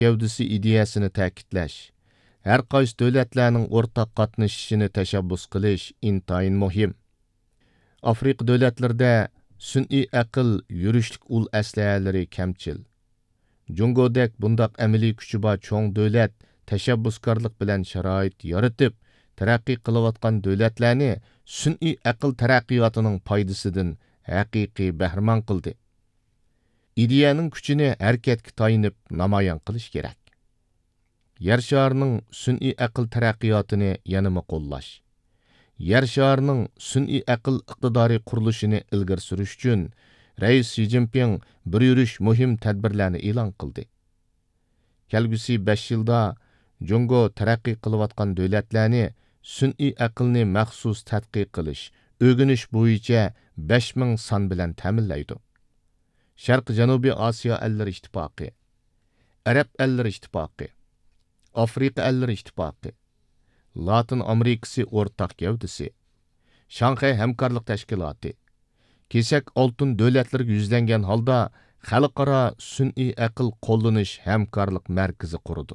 gavdisi ideyasini ta'kidlash, har qaysi davlatlarning o'rtaq qatnashishini tashabbus qilish intayin muhim. Afrika davlatlarida sun'iy aql yurishlik ul aslahalari kamchil. Jungodek bundaq amaliy kuchi bor cho'ng davlat tashabbuskorlik bilan sharoit yaratib, taraqqiy qilayotgan davlatlarni sun'iy aql taraqqiyotining foydasidan haqiqiy bahramand qildi. İdeyaning kuchini harakatga tayinib namoyon qilish kerak. Yer sharining sun'iy aql taraqqiyotini yanama qo'llash. Yer sharining sun'iy aql iqtidori qurilishini ilgari surish uchun Rais Xi Jinping bir yurish muhim tadbirlarni e'lon qildi. Kelgusi 5 yilda Jungo taraqqiy qilayotgan davlatlarni sun'iy aqlni maxsus tadqiq qilish, o'rganish bo'yicha 5000 son bilan ta'minlaydi. Sharq Janubiy Osiyo Allari ittifoqi, Arab Allari ittifoqi, Afrika Allari ittifoqi, Latin Amerikasi o'rtaq gavdisi, Shanxay hamkorlik tashkiloti, kesak oltin davlatlarga yuzlangan holda xalqaro sun'iy aql qo'llanish hamkorlik markazi qurdi.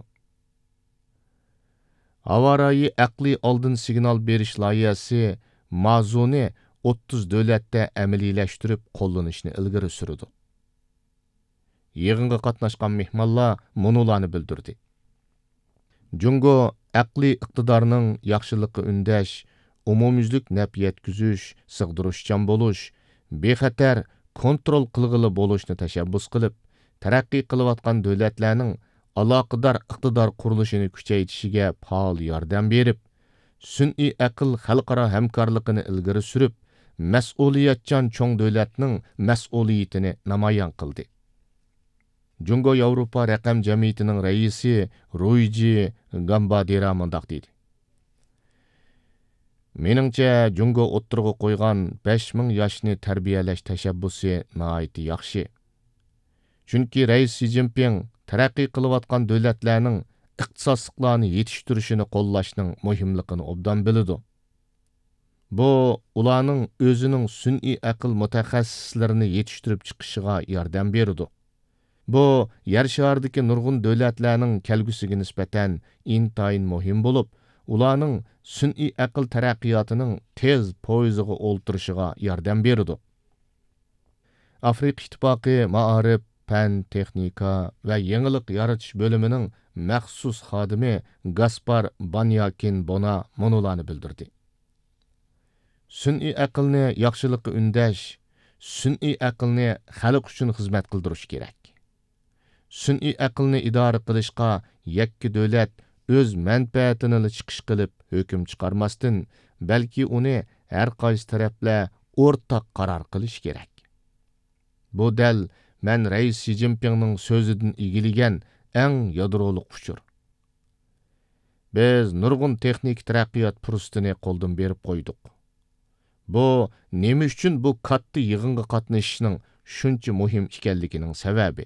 Havaroyi aqliy oldin signal berish loyihasi mavzuni 30 davlatda amaliylashtirib qo'llanishni ilgari surdi. Yig'inga qatnashgan mehmonlar munolarni bildirdi. Jungo aqliy iqtidorning yaxshiliqqa undash, umumyuzlik naf yetkazish, sig'dirishchan bo'lish, bexatar kontrol qilg'ili bo'lishni tashabbus qilib, taraqqiy qilayotgan davlatlarning aloqador iqtidor qurilishini kuchaytirishiga faol yordam berib, sun'iy aql xalqaro hamkorligini ilgari surib, mas'uliyatchan cho'ng davlatning mas'uliyatini namoyon qildi. Jungo Yevropa raqam jamiyatining raisi Ruiji Gambadera mundaq dedi. Meningcha Jungo o'ttirg'i qo'ygan 5000 yoshni tarbiyalash tashabbusi nihoyat yaxshi. Chunki Rais Xi Jinping taraqqiy qilayotgan davlatlarning iqtisodiyotlarni yetishtirishini qo'llashning muhimligini obdan biladi. Bu ularning o'zining sun'iy aql mutaxassislarini yetishtirib chiqishiga yordam beradi. Bu yer sharidagi nurg'un davlatlarning kelgusiga nisbatan intayin muhim bo'lib, ularning sun'iy aql taraqqiyotining tez poyziga o'ltirishiga yordam beradi. Afrika ittifoqi ma'arif, fan, texnika va yangilik yaratish bo'limining maxsus xodimi Gaspar Banyakin Bona munolarni bildirdi. Sun'iy aqlni yaxshilikqa undash, sun'iy aqlni xalq uchun xizmat qildirish kerak. Sun'iy aqlni idora qilishga yakki davlat o'z manfaatini chiqish qilib hukm chiqarmasdan, balki uni har qaysi taraflar o'rtaq qaror qilish kerak. Bu dal men Rais Xi Jinpingning so'zidan egilingan eng yadroliq uchur. Biz nurg'un texnik taraqqiyot fursatini qo'ldan berib qo'ydik. Bu nima uchun bu katta yig'inga qatnashishning shuncha muhim ekanligining sababi.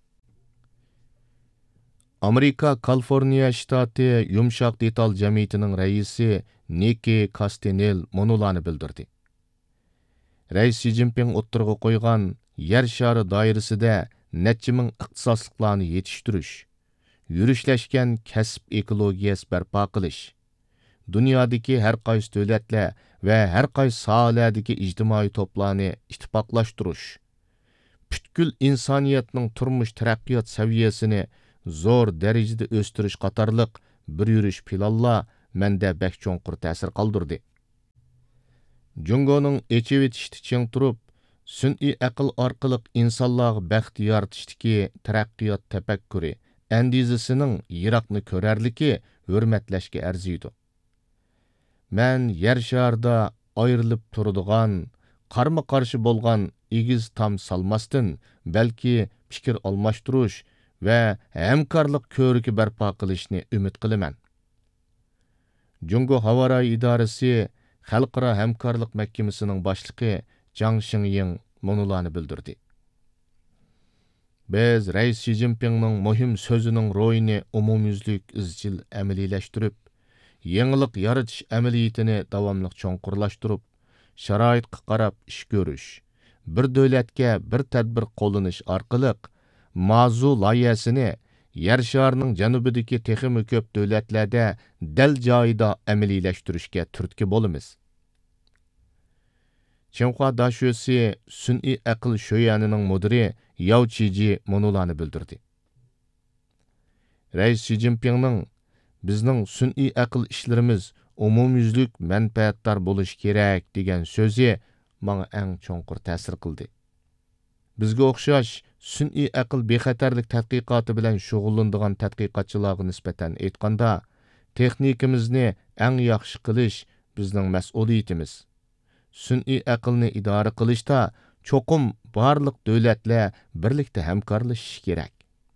Amerika Kaliforniya shtati yumshoq detal jamiyatining raisi Nikki Castanel munolarni bildirdi. Rais Xi Jinping o'ttirg'i qo'ygan yer shari doirasida necha ming ixtisosliklarni yetishtirish, yurishlashgan kasb ekologiyasi barpo qilish, dunyodagi har qaysi davlatlar va har qaysi sohalardagi ijtimoiy to'plarni ittifoqlashtirish, butkul insoniyatning turmush taraqqiyot saviyasini zo'r darajada o'stirish qatorliq bir yurish planlar menda bak cho'nqur ta'sir qoldirdi. Jungoning echivitishda ching turib, sun'iy aql orqali insonlarga baxt yoritishdagi taraqqiyot tafakkuri, andizasining yiroqni ko'rarligi hurmatlashga arziydi. Men yer sharida ayrilib turadigan, qarma-qarshi bo'lgan egiz tam salmasdan, balki fikr almashtirish va hamkorlik ko'rigi barpo qilishni umid qilaman. Jungo Havaroyi idorasi xalqaro hamkorlik mahkamasining boshlig'i Jang Shingying munolarni bildirdi. Biz Rais Xi Jinpingning muhim so'zining ro'yini umumyuzlik izchil amaliylashtirib, yangilik yaratish amaliyatini davomli cho'nqurlashtirib, sharoitga qarab ish ko'rish, bir davlatga bir tadbir qo'llanish orqali mavzu loyihasini yer sharining janubidagi texmi ko'p davlatlarda dal joyida amaliyleştirishga turtki bo'lamiz. Çinhua Daşösi sun'iy aql sho'yanining mudiri Yao Chiji monolarni bildirdi. Rais Xi Jinpingning bizning sun'iy aql ishlarimiz umumyuzlik manfaatdor bo'lishi kerak degan so'zi menga eng cho'nqur ta'sir qildi. Bizga o'xshash sun'iy aql bexatarlik tadqiqoti bilan shug'ullanadigan tadqiqotchilarga nisbatan aytganda, texnikamizni eng yaxshi qilish bizning mas'uliyatimiz. Sun'iy aqlni idora qilishda cho'qim barliq davlatlar birlikda hamkorlashishi kerak.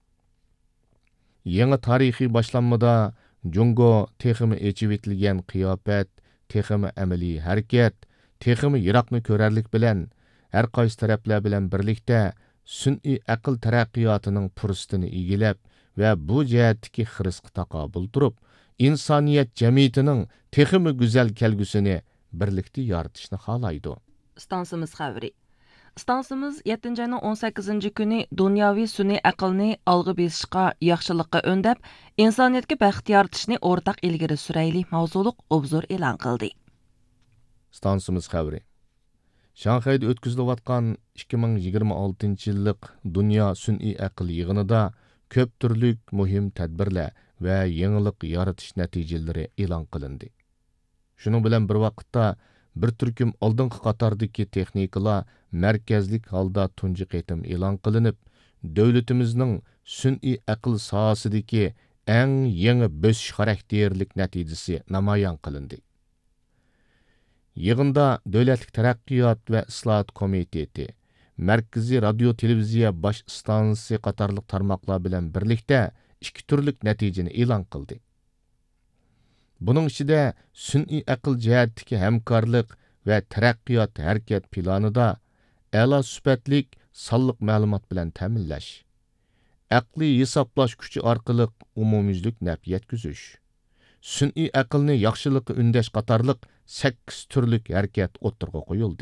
Yangi tarixiy boshlanmada Jungo texmi echib etilgan qiyofat, texmi amaliy harakat, texmi yiroqni ko'rarlik bilan har qaysi taraflar bilan birlikda sun'iy aql taraqqiyotining fursatini egilab va bu jihatdagi xirisga taqobil turib, insoniyat jamiyatining texmi go'zal kelgusini birlikda yaratishni xohlaydi. Stansimiz xabari. Stansimiz 7 ayning 18 kuni dunyoviy sun'iy aqlni olg'a besishga, yaxshilikqa o'ndab, insoniyatga baxt yaratishni o'rtaq ilgari surayli mavzuliq obzor e'lon qildi. Stansimiz xabari. Shanxayda o'tkazilayotgan 2026 yillik Dunyo sun'iy aql yig'inida ko'p turli muhim tadbirlar va yangilik yaratish natijalari e'lon qilindi. Shuning bilan bir vaqtda bir turkum oldingi qatordagi texnikalar markazlik holda tunji qatim e'lon qilinib, davlatimizning sun'iy aql sohasidagi eng yangi bo'sish xarakterlik natijasi namoyon qilindi. Yig'inda Davlatlik taraqqiyot va islohot komiteti, Markaziy radio televiziya bosh stansiyasi qatorliq tarmoqlar bilan birlikda ikki turlik natijani e'lon qildi. Buning ichida sun'iy aql jihatdagi hamkorlik va taraqqiyot harakat planida a'lo sifatlik sonliq ma'lumot bilan ta'minlash, aqliy hisoblash kuchi orqali umumyuzlik naf yetkazish, sun'iy aqlni yaxshilikqa undash qatorliq 8 turlik harakat o'tirg'a qo'yildi.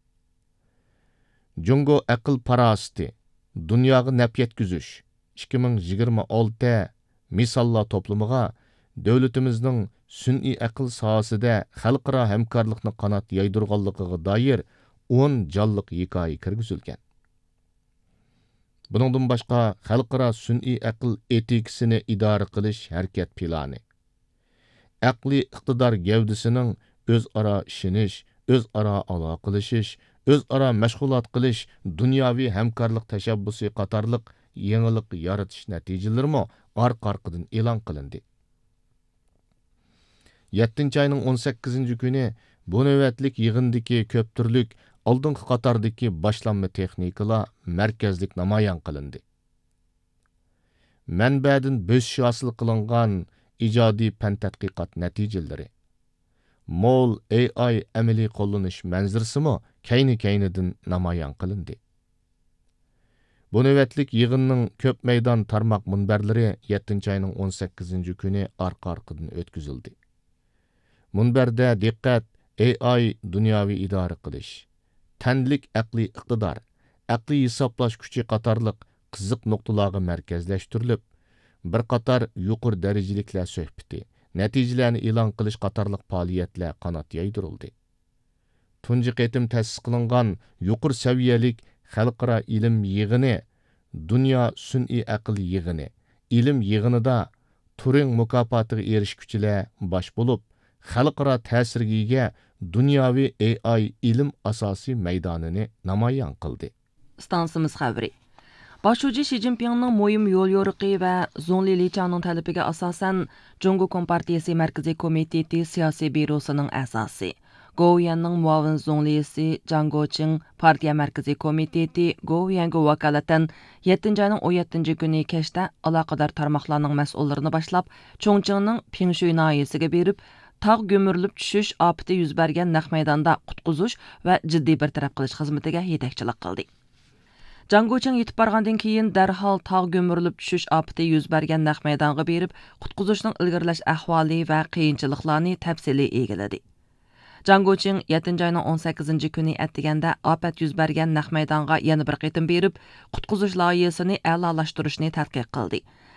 Jungo aql parasti dunyoga naf yetkazish 2026 misollar to'plamiga davlatimizning sun'iy aql sohasida xalqaro hamkorlikni qanot yaydirganligiga doir 10 jonliq hikoya kirgizilgan. Buningdan boshqa xalqaro sun'iy aql etikasini idora qilish harakat plani, aqliy iqtidor gavdasining o'zaro ishonish, o'zaro aloqalashish, o'zaro mashg'ulot qilish, dunyoviy hamkorlik tashabbusi qatorliq yangilik yaratish natijalarimi orqa-orqadan e'lon qilindi. 7 ayning 18 kuni bu navbatlik yig'indagi ko'p turlik oldingi qatordagi boshlanma texnikalar markazlik namoyon qilindi. Manbadan bo'sish hosil qilingan ijodiy fan tadqiqot natijalari, MOL AI amaliy qo'llanish manzarasimi kayni-kaynidan namoyon qilindi. Bu navbatlik yig'inning ko'p maydon tarmoq munbarlari 7 ayning 18 kuni orqa-orqadan o'tkazildi. Munbarda diqqat AI dunyoviy idora qilish, tanlik aqliy iqtidor, aqliy hisoblash kuchi qatorliq qiziq nuqtalarga markazlashtirilib, bir qator yuqori darajaliklar suhbati, natijalarni e'lon qilish qatorliq faoliyatlar qanot yaydirildi. Tunji qatim ta'sis qilingan yuqori saviyalik xalqaro ilm yig'ini, Dunyo sun'iy aql yig'ini, ilm yig'inida Turing mukofotiga erishguchilar bosh bo'lib, xalqaro ta'sirga ega dunyoviy AI ilm asosiy maydonini namoyon qildi. Stansimiz xabari. Başçı Xi Jinpingning muhim yo'l yo'riqi va Zhongli Liqiangning talabiga asosan Jungo Kompartiyasi Markaziy komiteti siyosiy byurosining a'zosi, Goviyanning muavin zhonglisi Zhang Guoqing partiya markaziy komiteti Goviyanga vakolatan 7 ayning 17 kuni kechda aloqador tarmoqlarning mas'ullarini boshlab Chongqingning Pingshui noyasiga berib, tog' gömürilib tushish ofati yuz bergan naq maydonda qutqizish va jiddiy bartaraf qilish xizmatiga yetakchilik qildi. Zhang Guoqing yetib borgandan keyin darhol tog' gömürilib tushish ofati yuz bergan naq maydonga berib, qutqizishning ilgirlash ahvoli va qiyinchiliklarni tafsiliy egiladi. Zhang Guoqing 7 ayning 18 kuni atdiganda ofat yuz bergan naq maydonga yana bir qitim berib, qutqizish loyihasini a'lolashtirishni tadqiq qildi.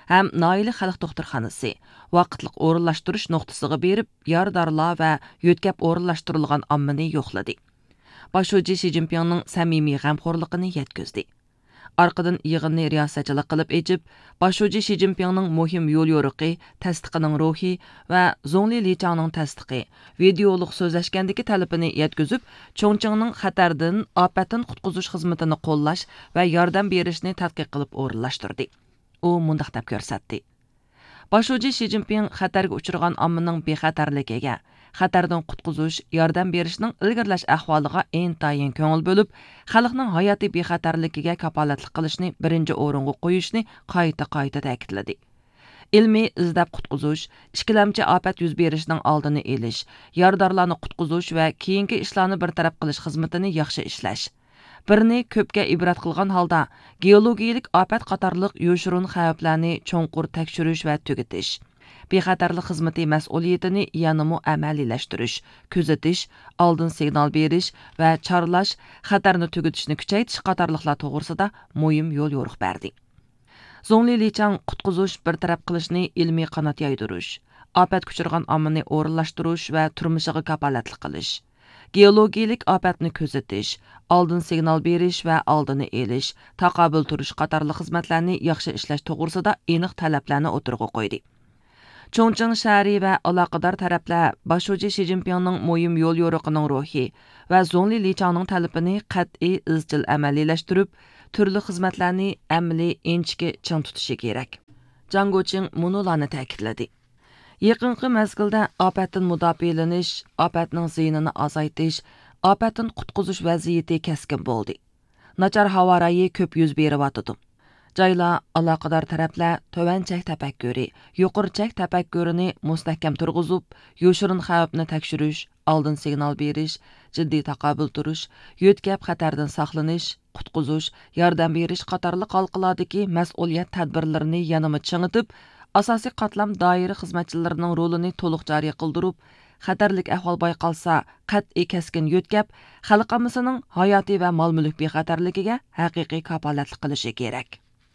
һәм Naili Xalq Doktorxanası vaqtliq o'rinlashtirish nuqtasiga berib, yordorlar va yo'tkab o'rinlashtirilgan ommani yo'qladi. Başhoji Xi Jinpingning samimiy g'amxo'rligini yetkazdi. Arqadan yig'inni riyosatchilik qilib echib, Başhoji Xi Jinpingning muhim yo'l yo'riqi, tasdiqining ruhi va Zhongli Lichangning tasdiqi, videoliq so'zlashgandagi talabini yetkazib, Chongqingning xatardan, ofatdan qutqizish xizmatini qo'llash va yordam berishni tadqiq qilib o'rinlashtirdi. U mundaq deb ko'rsatdi. Başhoji Xi Jinping xatarga uchragan ommaning bexatarligiga, xatardan qutqizish, yordam berishning ilgirlash ahvoliga intayin ko'ngil bo'lib, xalqning hayotiy bexatarligiga kapolatlik qilishni birinchi o'ringa qo'yishni qayta ta'kidladi. Ilmiy izlab qutqizish, ikkilamchi ofat yuz berishining oldini olish, yordorlarni qutqizish va keyingi ishlarni bartaraf qilish xizmatini yaxshi ishlash. Birini ko'pga ibrat qilgan holda geologiyalik ofat qatorliq yo'shurun xavflarni cho'nqur tekshirish va tugatish, bexatarlik xizmati mas'uliyatini yanada amaliylashtirish, kuzatish, oldin signal berish va chorlash, xatarni tugatishni kuchaytirish qatorliqlar to'g'risida muhim yo'l yo'riq berdi. Zhongli Lichang qutqizish, bartaraf qilishni ilmiy qanot yoydirish, ofat kuchirgan ommani o'rinlashtirish va turmushiga kapolatlik qilish, geologiyalik ofatni kuzatish, oldin signal berish va oldini elish, taqobil turish qatorliq xizmatlarni yaxshi ishlash to'g'risida aniq talablarni o'tirg'a qo'ydi. Chongqing shahri va aloqador taraflar Başhoji Xi Jinpingning muhim yo'l yo'riqining ruhi va Zhongli Lichangning talabini qat'iy izchil amaliylashtirib, turli xizmatlarni amaliy inchga ching tutishi kerak. Zhang Guoqing munolarni ta'kidladi. Yaqinqi mezgilda ofatdan mudofialanish, ofatning ziyinini azaytish, ofatdan qutqizish vaziyati keskin bo'ldi. Nachar havo rayi ko'p yuz beryotdi. Joylar, aloqador taraflar tovanchak tafakkuri, yuqorchak tafakkurini mustahkam turg'izib, yo'shirin xavfni tekshirish, oldin signal berish, jiddiy taqobil turish, yo'tkab xatardan saqlanish, qutqizish, yordam berish qatorli halqalardagi mas'uliyat tadbirlarini yanama chingitib, asosiy qatlam doira xizmatchilarining rolini to'liq joriy qildirib, xatarlik ahvol bayqalsa, qat'iy keskin yo'tkab, xalq ommasining hayotiy va mol-mulk bexatarligiga haqiqiy kapolatlik qilishi kerak.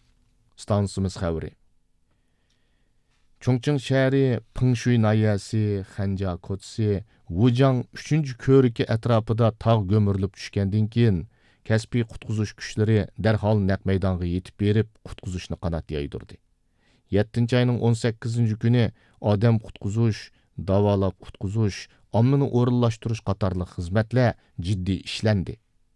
Stansimiz xəbri. Chongqing shahri Pingshui nayasi, Xanja kotsi, Wujang 3-cü körükü ətrafıda tağ gömürülüb düşkəndən keyin kəsbi qutquzuş gücləri dərhal naq meydanğa yetib berib qutquzuşni qanat yaydırdı. 7-ci ayının 18-ci günü adam qutquzuş, davalab qutquzuş, ommani o'rinlashtirish qatorliq xizmatlar jiddiy ishlendi.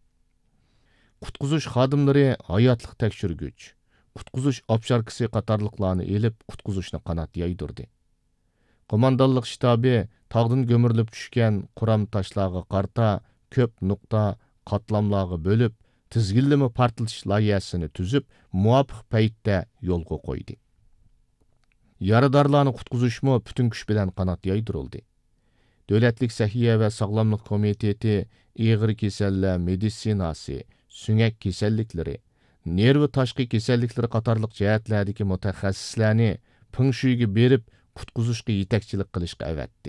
Qutquzuş xodimlari hayotliq tekshirgich, qutquzuş obsharkisi qatorliqlarni elib qutquzuşni qanat yaydırdı. Qo'mondonlik shtabi tog'dan gömürilib tushgan quram toshlarga qarta ko'p nuqta qatlamlarga bo'lib, tizginlama portlatish loyihasini tuzib, muvofiq paytda yo'lga qo'ydi. Yaradorlarni qutquzishmi butun kuch bilan qanot yaydirildi. Davlatlik Sahiya va Sog'lomlik komiteti ig'ir kasallar meditsinasi, suyak kasalliklari, nerv tashqi kasalliklari qatorliq jihatlardagi mutaxassislarni Pingshuiga berib qutquzishga yetakchilik qilishga avatdi.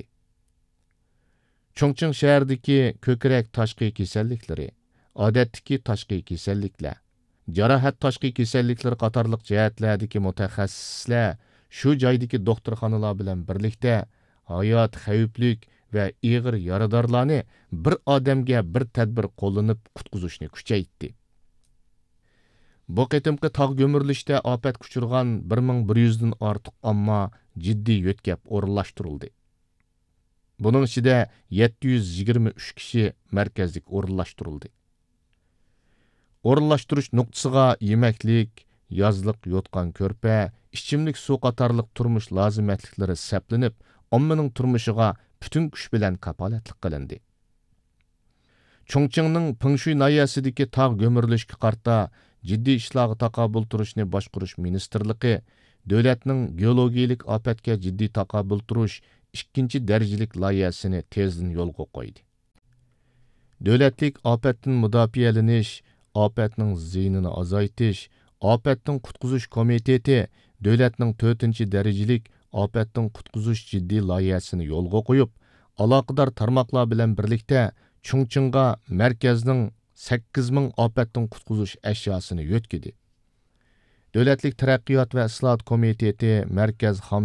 Chongqing shahridagi ko'krak tashqi kasalliklari, odatdagi tashqi kasalliklar, jarohat tashqi kasalliklari qatorliq jihatlardagi mutaxassislar shu joydagi doktorxonalar bilan birlikda hayot xavflik va ig'ir yaradorlarni bir odamga bir tadbir qo'llanib qutquzishni kuchaytdi. Bu qitimqi tog' gömürilishda ofat kuchirgan 1100 dan ortiq omma jiddiy yo'tkab o'rinlashtirildi. Buning ichida 723 kishi markazlik o'rinlashtirildi. O'rinlashtirish nuqtasiga yemaklik, yozliq yotqan ko'rpa, ichimlik suv qatorliq turmush lozimatliklari saplanib, ommaning turmushiga butun kuch bilan kapolatlik qilindi. Chongqingning Pingshui nayasidagi tog' gömürilishga qarta jiddiy ishlarga taqobil turishni boshqarish ministrligi davlatning geologiyalik ofatga jiddiy taqobil turish 2-chi darajalik loyihasini tezdan yo'lga qo'ydi. Davlatlik ofatdan mudofialanish, ofatning ziyinini azaytish, ofatdan qutqizish komiteti davlatning 4-chi darajalik ofatdan qutqizish jiddiy loyihasini yo'lga qo'yib, aloqador tarmoqlar bilan birlikda Chongqingga markazning 8000 ofatdan qutqizish ashyosini yo'tkidi. Davlatlik taraqqiyot va islohot komiteti Markaz